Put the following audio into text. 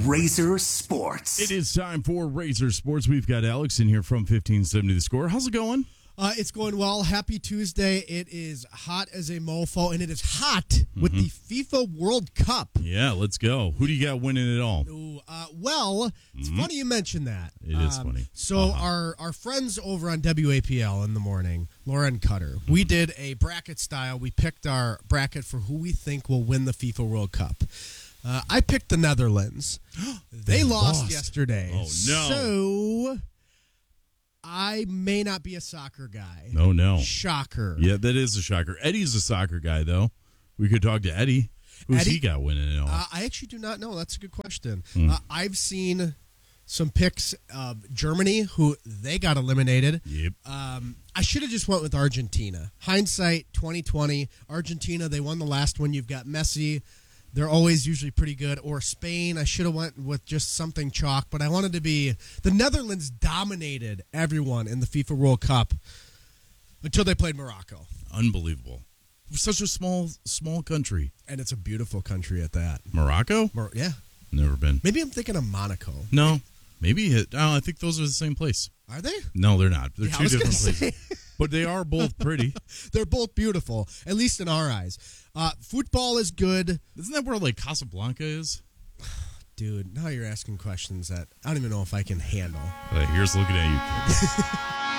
Razor Sports. It is time for Razor Sports. We've got Alex in here from 1570 The Score. How's it going? It's going well. Happy Tuesday. It is hot as a mofo, and it is hot with the FIFA World Cup. Yeah, let's go. Who do you got winning it all? Well, it's funny you mentioned that. It is funny. So our friends over on WAPL in the morning, Laura and Cutter, we did a bracket style. We picked our bracket for who we think will win the FIFA World Cup. I picked the Netherlands. They lost yesterday. Oh, no. So I may not be a soccer guy. Oh, no. Shocker. Yeah, that is a shocker. Eddie's a soccer guy, though. We could talk to Eddie. Who's he got winning it all? I actually do not know. That's a good question. I've seen some picks of Germany, who they got eliminated. Yep. I should have just went with Argentina. Hindsight, 2020. Argentina, they won the last one. You've got Messi. They're always usually pretty good. Or Spain, I should have went with just something chalk, but I wanted to be... The Netherlands dominated everyone in the FIFA World Cup until they played Morocco. Unbelievable. Such a small country. And it's a beautiful country at that. Morocco? Yeah. Never been. Maybe I'm thinking of Monaco. No. Maybe. I think those are the same place. Are they? No, they're not. They're Yeah, two different places. But they are both pretty. They're both beautiful, at least in our eyes. Football is good. Isn't that where, like, Casablanca is? Dude, now you're asking questions that I don't even know if I can handle. Here's looking at you, kid.